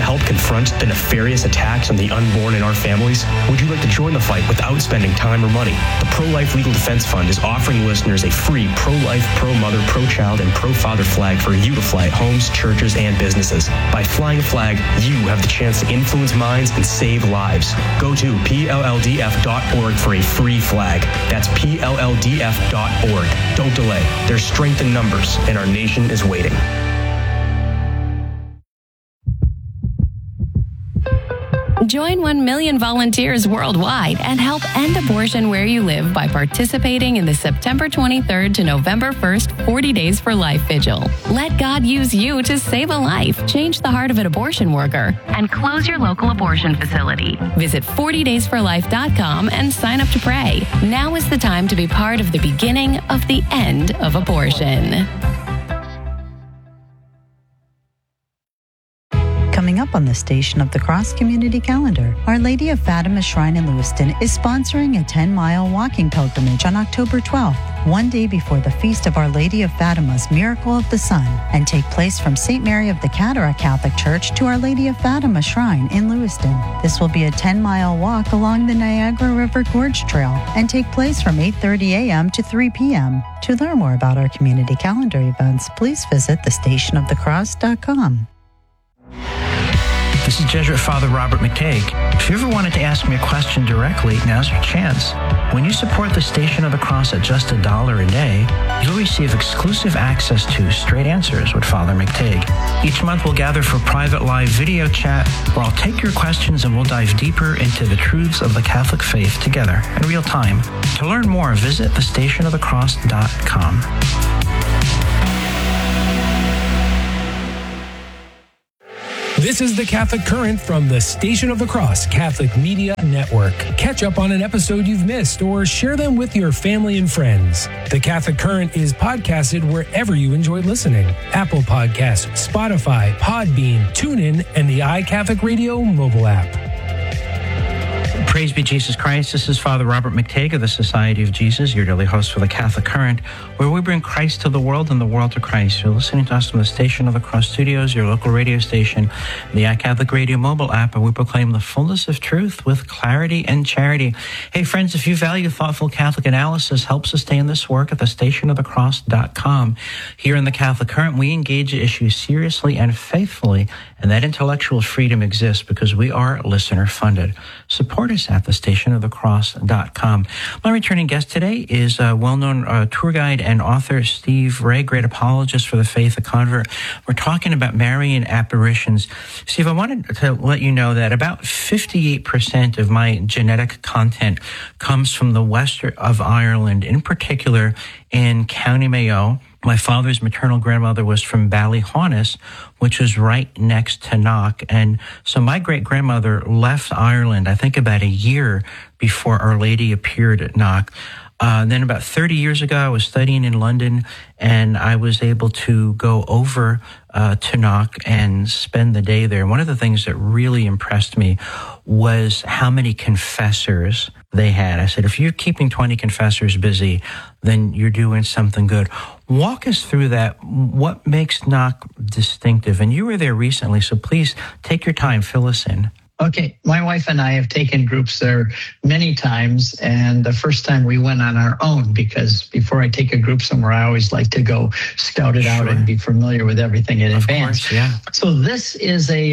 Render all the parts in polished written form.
help confront the nefarious attacks on the unborn in our families? Would you like to join the fight without spending time or money? The Pro-Life Legal Defense Fund is offering listeners a free pro-life, pro-mother, pro-child, and pro-father flag for you to fly at homes, churches, and businesses. By flying a flag, you have the chance to influence minds and save lives. Go to PLLDF.org for a free flag. That's PLLDF.org. Don't delay. There's strength in numbers, and our nation is waiting. Join 1 million volunteers worldwide and help end abortion where you live by participating in the September 23rd to November 1st 40 Days for Life Vigil. Let God use you to save a life, change the heart of an abortion worker, and close your local abortion facility. Visit 40daysforlife.com and sign up to pray. Now is the time to be part of the beginning of the end of abortion. Coming up on the Station of the Cross Community Calendar, Our Lady of Fatima Shrine in Lewiston is sponsoring a 10-mile walking pilgrimage on October 12th, one day before the feast of Our Lady of Fatima's Miracle of the Sun, and take place from St. Mary of the Cataract Catholic Church to Our Lady of Fatima Shrine in Lewiston. This will be a 10-mile walk along the Niagara River Gorge Trail and take place from 8:30 a.m. to 3 p.m. To learn more about our community calendar events, please visit thestationofthecross.com. This is Jesuit Father Robert McTague. If you ever wanted to ask me a question directly, now's your chance. When you support the Station of the Cross at just $1 a day, you'll receive exclusive access to Straight Answers with Father McTague. Each month we'll gather for private live video chat where I'll take your questions and we'll dive deeper into the truths of the Catholic faith together in real time. To learn more, visit thestationofthecross.com. This is the Catholic Current from the Station of the Cross Catholic Media Network. Catch up on an episode you've missed or share them with your family and friends. The Catholic Current is podcasted wherever you enjoy listening. Apple Podcasts, Spotify, Podbean, TuneIn, and the iCatholic Radio mobile app. Praise be Jesus Christ. This is Father Robert McTague of the Society of Jesus, your daily host for the Catholic Current, where we bring Christ to the world and the world to Christ. You're listening to us from the Station of the Cross Studios, your local radio station, the iCatholic Radio mobile app, and we proclaim the fullness of truth with clarity and charity. Hey, friends, if you value thoughtful Catholic analysis, help sustain this work at thestationofthecross.com. Here in the Catholic Current, we engage issues seriously and faithfully, and that intellectual freedom exists because we are listener-funded. Support us at thestationofthecross.com. My returning guest today is a well-known tour guide and author Steve Ray, great apologist for the faith, a convert. We're talking about Marian apparitions. Steve, I wanted to let you know that about 58% of my genetic content comes from the west of Ireland, in particular in County Mayo. My father's maternal grandmother was from Ballyhaunis, which was right next to Knock. And so my great-grandmother left Ireland, I think about a year before Our Lady appeared at Knock. Then about 30 years ago, I was studying in London, and I was able to go over to Knock and spend the day there. One of the things that really impressed me was how many confessors they had. I said, if you're keeping 20 confessors busy, then you're doing something good. Walk us through that. What makes Knock distinctive? And you were there recently, so please take your time, fill us in. Okay, my wife and I have taken groups there many times, and the first time we went on our own, because before I take a group somewhere, I always like to go scout it out and be familiar with everything in advance. Course, yeah. So this is a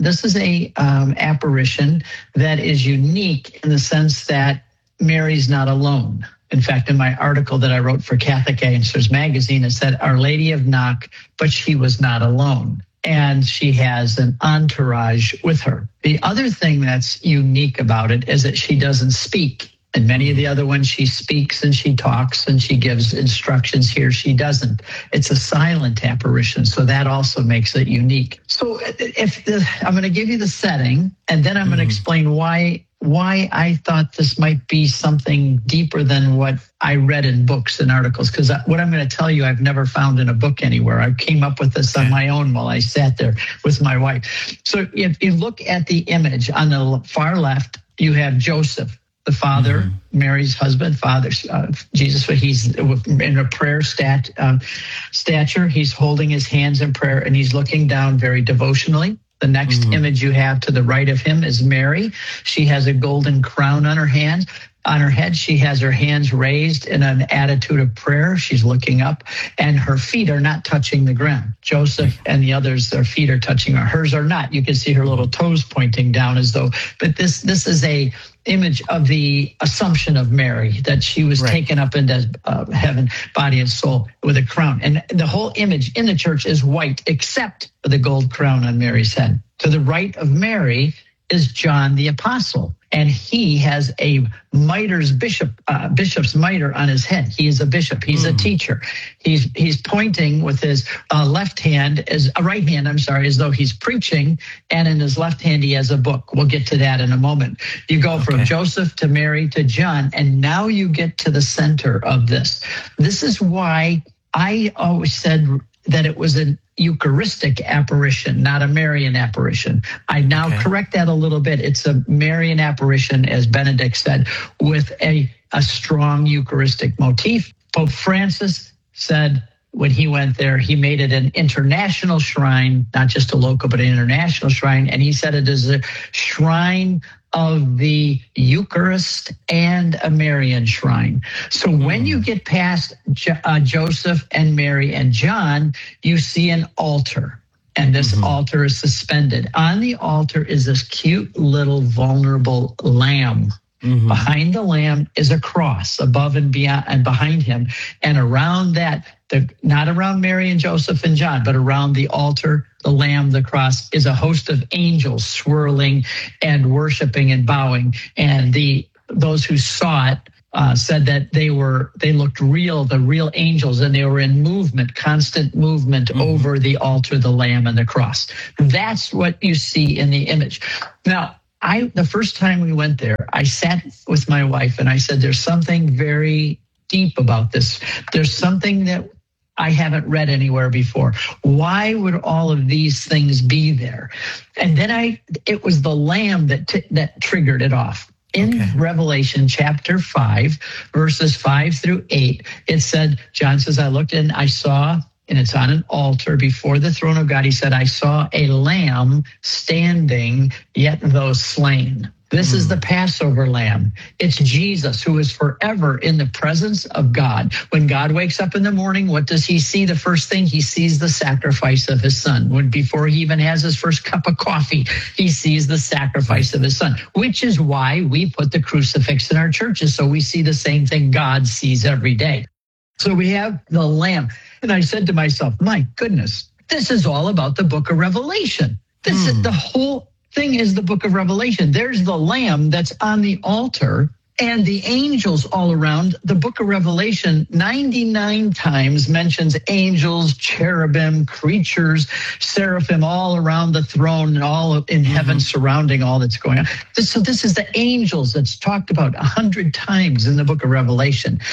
apparition that is unique in the sense that Mary's not alone. In fact, in my article that I wrote for Catholic Answers magazine, it said Our Lady of Knock, but she was not alone. And she has an entourage with her. The other thing that's unique about it is that she doesn't speak. And many of the other ones, she speaks and she talks and she gives instructions. Here she doesn't. It's a silent apparition, so that also makes it unique. So I'm going to give you the setting, and then I'm going to explain why I thought this might be something deeper than what I read in books and articles. Because what I'm going to tell you, I've never found in a book anywhere. I came up with this on my own while I sat there with my wife. So if you look at the image on the far left, you have Joseph, the father, Mary's husband, father, Jesus. He's in a prayer stature. He's holding his hands in prayer, and he's looking down very devotionally. The next image you have to the right of him is Mary. She has a golden crown on her hand. On her head, she has her hands raised in an attitude of prayer. She's looking up, and her feet are not touching the ground. Joseph and the others, their feet are touching her. Hers are not. You can see her little toes pointing down as though, but this is a image of the assumption of Mary, that she was taken up into heaven, body and soul, with a crown. And the whole image in the church is white, except for the gold crown on Mary's head. To the right of Mary is John the Apostle, and he has a bishop's mitre on his head. He is a bishop. He's a teacher. He's pointing with his right hand, as though he's preaching, and in his left hand he has a book. We'll get to that in a moment. You go from Joseph to Mary to John, and now you get to the center of this. This is why I always said that it was an Eucharistic apparition, not a Marian apparition. I now correct that a little bit. It's a Marian apparition, as Benedict said, with a strong Eucharistic motif. Pope Francis said when he went there, he made it an international shrine, not just a local, but an international shrine. And he said it is a shrine of the Eucharist and a Marian shrine. So when you get past Joseph and Mary and John, you see an altar. And this altar is suspended. On the altar is this cute little vulnerable lamb. Behind the lamb is a cross above and beyond and behind him. And around that, not around Mary and Joseph and John, but around the altar, the lamb, the cross, is a host of angels swirling and worshiping and bowing. And those who saw it said that they looked real, the real angels, and they were in movement, constant movement over the altar, the lamb, and the cross. That's what you see in the image. Now, the first time we went there, I sat with my wife and I said, there's something very deep about this. There's something that I haven't read anywhere before. Why would all of these things be there? And then it was the lamb that triggered it off. In Revelation chapter 5, verses 5 through 8, it said, John says, I looked and I saw, and it's on an altar before the throne of God. He said, I saw a lamb standing, yet though slain. This is the Passover lamb. It's Jesus, who is forever in the presence of God. When God wakes up in the morning, what does he see? The first thing, he sees the sacrifice of his son. Before he even has his first cup of coffee, he sees the sacrifice of his son, which is why we put the crucifix in our churches. So we see the same thing God sees every day. So we have the lamb. And I said to myself, my goodness, this is all about the book of Revelation. This is the whole thing is the book of Revelation. There's the lamb that's on the altar and the angels all around. The book of Revelation 99 times mentions angels, cherubim, creatures, seraphim all around the throne and all in heaven surrounding all that's going on. So this is the angels that's talked about 100 times in the book of Revelation.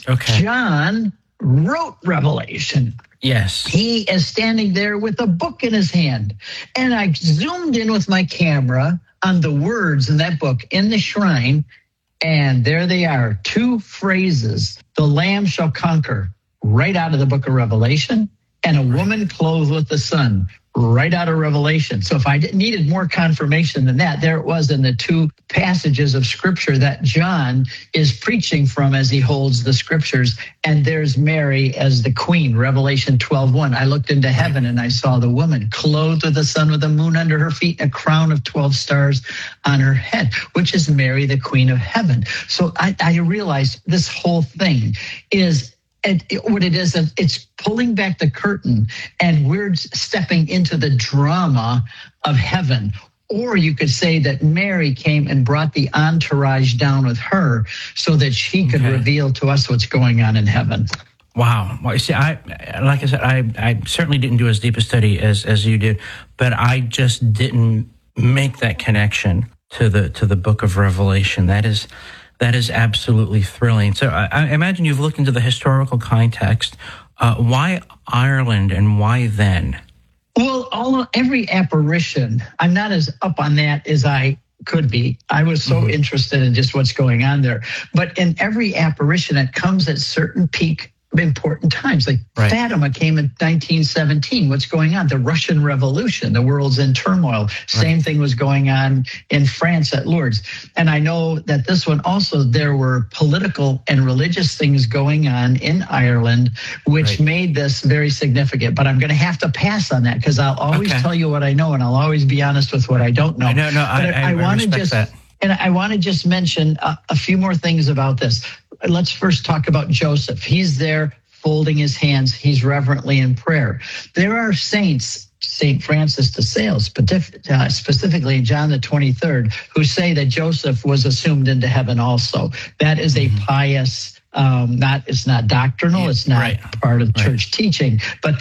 John wrote Revelation. Yes. He is standing there with a book in his hand. And I zoomed in with my camera on the words in that book in the shrine. And there they are, 2 phrases. The Lamb shall conquer, right out of the book of Revelation. And a woman clothed with the sun, right out of Revelation. So if I needed more confirmation than that, there it was in the 2 passages of scripture that John is preaching from as he holds the scriptures. And there's Mary as the queen, Revelation 12:1. I looked into heaven and I saw the woman clothed with the sun, with the moon under her feet, and a crown of 12 stars on her head, which is Mary, the queen of heaven. So I realized this whole thing is what it is, it's pulling back the curtain and we're stepping into the drama of heaven. Or you could say that Mary came and brought the entourage down with her so that she could reveal to us what's going on in heaven. Wow. Well, see, like I said, I certainly didn't do as deep a study as you did, but I just didn't make that connection to the book of Revelation. That is absolutely thrilling. So I imagine you've looked into the historical context. Why Ireland and why then? Well, every apparition, I'm not as up on that as I could be. I was so interested in just what's going on there. But in every apparition, it comes at certain peak important times. Like Fatima came in 1917. What's going on? The Russian Revolution. The world's in turmoil. Same thing was going on in France at Lourdes. And I know that this one also, there were political and religious things going on in Ireland, which made this very significant. But I'm going to have to pass on that because I'll always tell you what I know, and I'll always be honest with what I don't know. I want to just that. And I want to just mention a few more things about this. Let's first talk about Joseph. He's there folding his hands. He's reverently in prayer. There are saints, St. Francis de Sales, specifically in John the 23rd, who say that Joseph was assumed into heaven also. That is a pious, it's not doctrinal, it's not part of church teaching, but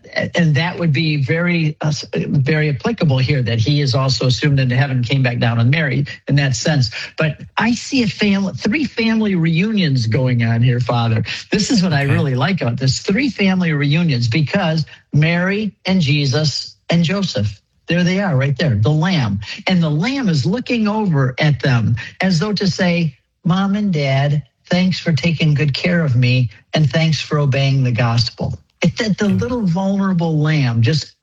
that would be very applicable here, that he is also assumed into heaven, came back down and married in that sense. But I see three family reunions going on here, Father. This is what I really like about this, 3 family reunions, because Mary and Jesus and Joseph, there they are right there, the Lamb. And the Lamb is looking over at them as though to say, Mom and Dad, thanks for taking good care of me, and thanks for obeying the gospel. The little vulnerable lamb,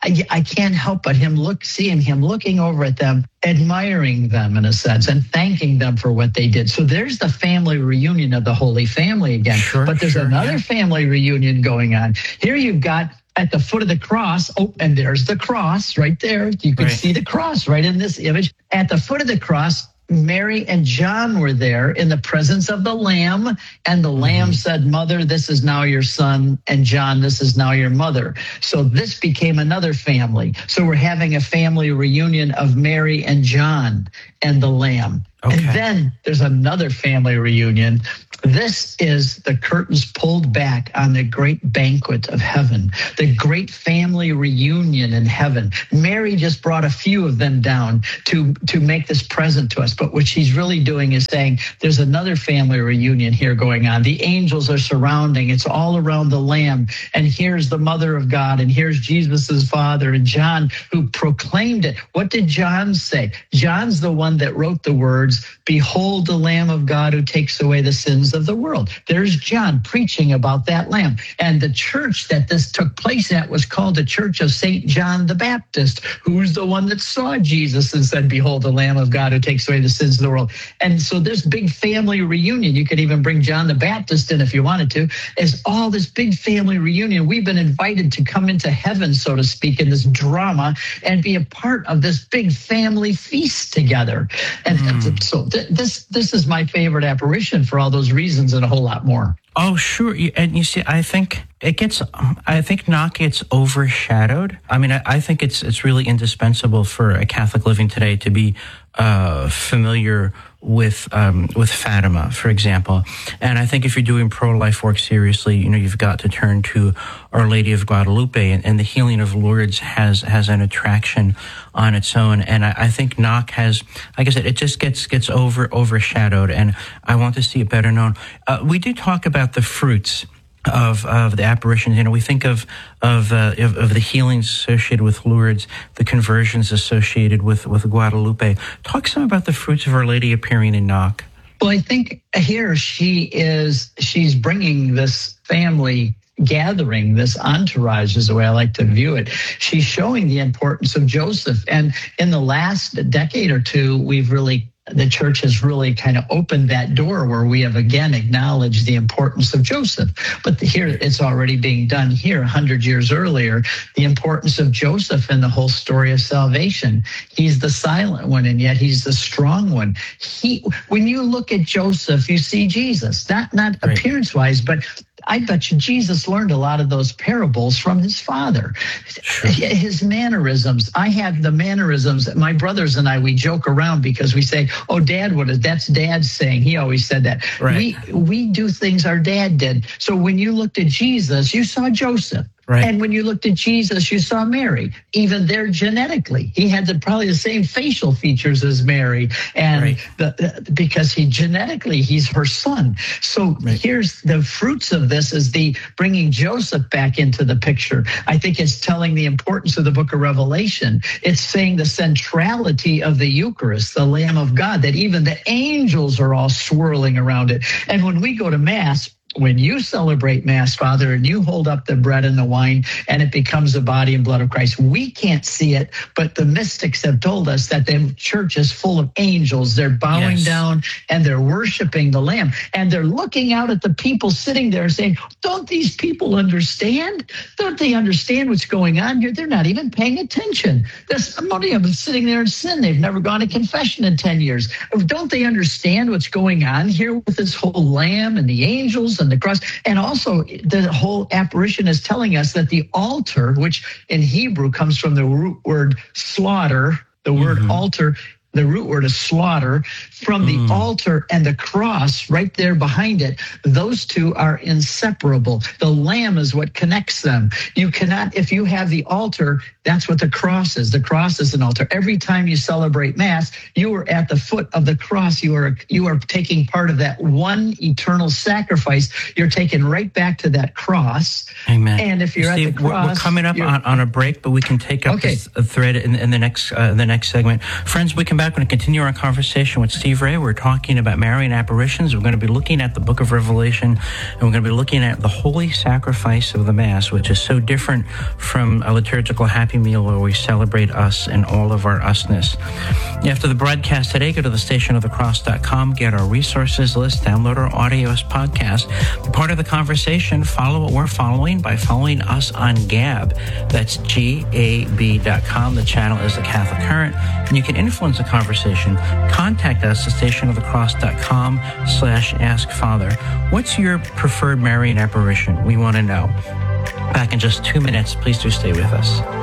I can't help but seeing him looking over at them, admiring them in a sense, and thanking them for what they did. So there's the family reunion of the Holy Family again. But there's another family reunion going on. Here you've got at the foot of the cross, and there's the cross right there. You can see the cross right in this image. At the foot of the cross, Mary and John were there in the presence of the Lamb, and the Lamb said, Mother, this is now your son, and John, this is now your mother. So this became another family. So we're having a family reunion of Mary and John and the Lamb. And then there's another family reunion. This is the curtains pulled back on the great banquet of heaven, the great family reunion in heaven. Mary just brought a few of them down to make this present to us. But what she's really doing is saying there's another family reunion here going on. The angels are surrounding. It's all around the Lamb. And here's the Mother of God. And here's Jesus's father and John, who proclaimed it. What did John say? John's the one that wrote the words, Behold the Lamb of God who takes away the sins of the world. There's John preaching about that Lamb. And the church that this took place at was called the Church of St. John the Baptist, who's the one that saw Jesus and said, Behold the Lamb of God who takes away the sins of the world. And so this big family reunion, you could even bring John the Baptist in if you wanted to, is all this big family reunion. We've been invited to come into heaven, so to speak, in this drama and be a part of this big family feast together. And so this is my favorite apparition for all those reasons and a whole lot more. Oh, sure. And you see, I think Knock gets overshadowed. I mean, I think it's really indispensable for a Catholic living today to be familiar with Fatima, for example. And I think if you're doing pro-life work seriously, you've got to turn to Our Lady of Guadalupe, and the healing of Lourdes has an attraction on its own. And I think Knock has, like I said, it just gets overshadowed, and I want to see it better known. We do talk about the fruits of the apparitions. We think of the healings associated with Lourdes, the conversions associated with Guadalupe. Talk some about the fruits of Our Lady appearing in Knock. Well, I think here she's bringing this family gathering, this entourage is the way I like to view it. She's showing the importance of Joseph. And in the last decade or two, the church has really kind of opened that door where we have again acknowledged the importance of Joseph. But here it's already being done here 100 years earlier, the importance of Joseph in the whole story of salvation. He's the silent one, and yet he's the strong one. When you look at Joseph, you see Jesus, not appearance-wise, but I bet you Jesus learned a lot of those parables from his father. Sure. His mannerisms. I have the mannerisms that my brothers and we joke around because we say, oh, that's Dad's saying. He always said that. Right. We do things our dad did. So when you looked at Jesus, you saw Joseph. Right. And when you looked at Jesus, you saw Mary. Even there genetically, he had probably the same facial features as Mary, and because he's her son. So here's the fruits of this: is the bringing Joseph back into the picture. I think it's telling the importance of the Book of Revelation. It's saying the centrality of the Eucharist, the Lamb of God, that even the angels are all swirling around it. And when we go to Mass, when you celebrate Mass, Father, and you hold up the bread and the wine, and it becomes the body and blood of Christ, we can't see it, but the mystics have told us that the church is full of angels. They're bowing down and they're worshiping the Lamb. And they're looking out at the people sitting there saying, don't these people understand? Don't they understand what's going on here? They're not even paying attention. There's somebody of them sitting there in sin. They've never gone to confession in 10 years. Don't they understand what's going on here with this whole Lamb and the angels and the cross? And also the whole apparition is telling us that the altar, which in Hebrew comes from the root word slaughter, the word altar, the root word is slaughter, from the altar and the cross right there behind it, those two are inseparable. The Lamb is what connects them. You cannot, if you have the altar, that's what the cross is. The cross is an altar. Every time you celebrate Mass, you are at the foot of the cross. You are taking part of that one eternal sacrifice. You're taken right back to that cross. Amen. And if you're Steve, at the cross, we're coming up on a break, but we can take up this thread in the next segment. Friends, we come back. We're going to continue our conversation with Steve Ray. We're talking about Marian apparitions. We're going to be looking at the Book of Revelation, and we're going to be looking at the holy sacrifice of the Mass, which is so different from a liturgical Happy Meal where we celebrate us and all of our usness. After the broadcast today, go to thestationofthecross.com, get our resources list, download our audio as podcast. Be part of the conversation. Follow what we're following by following us on Gab. That's GAB.com. The channel is The Catholic Current, and you can influence the conversation. Contact us at stationofthecross.com/askfather. What's your preferred Marian apparition? We want to know. Back in just 2 minutes. Please do stay with us.